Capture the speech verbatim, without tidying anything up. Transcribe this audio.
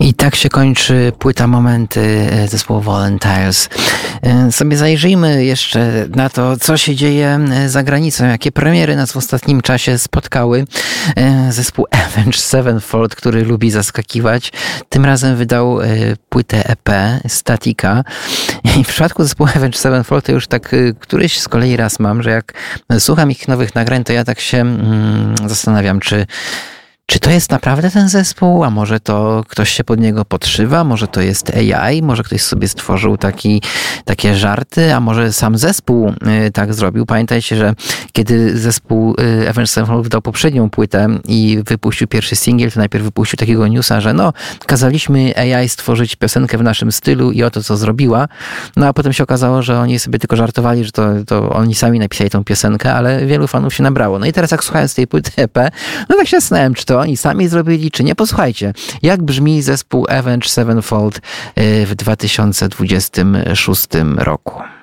I tak się kończy płyta Momenty zespołu Volunteers. Sobie zajrzyjmy jeszcze na to, co się dzieje za granicą, jakie premiery nas w ostatnim czasie spotkały. Zespół Avenged Sevenfold, który lubi zaskakiwać, tym razem wydał płytę E P Statica. I w przypadku zespołu Avenged Sevenfold to już tak któryś z kolei raz mam, że jak słucham ich nowych nagrań, to ja tak się mm, zastanawiam, czy Czy to jest naprawdę ten zespół, a może to ktoś się pod niego podszywa, może to jest A I, może ktoś sobie stworzył taki, takie żarty, a może sam zespół y, tak zrobił. Pamiętajcie, że kiedy zespół y, Avenged Sevenfold wydał poprzednią płytę i wypuścił pierwszy singiel, to najpierw wypuścił takiego newsa, że no, kazaliśmy A I stworzyć piosenkę w naszym stylu i oto co zrobiła. No a potem się okazało, że oni sobie tylko żartowali, że to, to oni sami napisali tą piosenkę, ale wielu fanów się nabrało. No i teraz jak słuchając tej płyty E P, no tak się zastanawiam, czy to oni sami zrobili, czy nie. Posłuchajcie, jak brzmi zespół Avenged Sevenfold w dwa tysiące dwudziestym szóstym roku.